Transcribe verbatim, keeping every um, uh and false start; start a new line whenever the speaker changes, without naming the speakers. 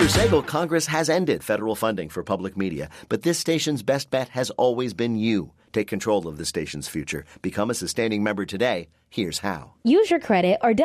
Through Sagal, Congress has ended federal funding for public media, but this station's best bet has always been you. Take control of the station's future. Become a sustaining member today. Here's how.
Use your credit or